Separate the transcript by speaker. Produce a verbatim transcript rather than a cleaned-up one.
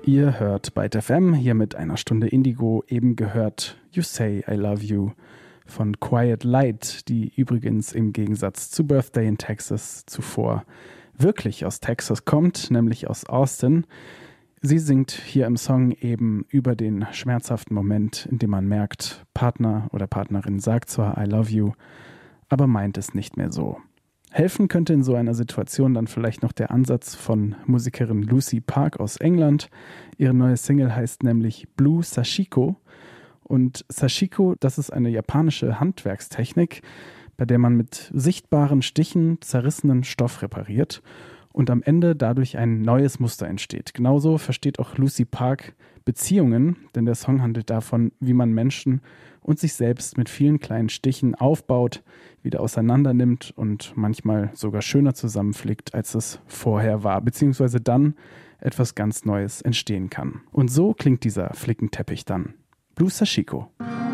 Speaker 1: Ihr hört Byte F M, hier mit einer Stunde Indigo, eben gehört You Say I Love You von Quiet Light, die übrigens im Gegensatz zu Birthday in Texas zuvor wirklich aus Texas kommt, nämlich aus Austin. Sie singt hier im Song eben über den schmerzhaften Moment, in dem man merkt, Partner oder Partnerin sagt zwar I love you, aber meint es nicht mehr so. Helfen könnte in so einer Situation dann vielleicht noch der Ansatz von Musikerin Lucy Park aus England. Ihre neue Single heißt nämlich Blue Sashiko. Und Sashiko, das ist eine japanische Handwerkstechnik, bei der man mit sichtbaren Stichen zerrissenen Stoff repariert und am Ende dadurch ein neues Muster entsteht. Genauso versteht auch Lucy Park Beziehungen, denn der Song handelt davon, wie man Menschen und sich selbst mit vielen kleinen Stichen aufbaut, wieder auseinander nimmt und manchmal sogar schöner zusammenflickt, als es vorher war, beziehungsweise dann etwas ganz Neues entstehen kann. Und so klingt dieser Flickenteppich dann. Blue Sashiko.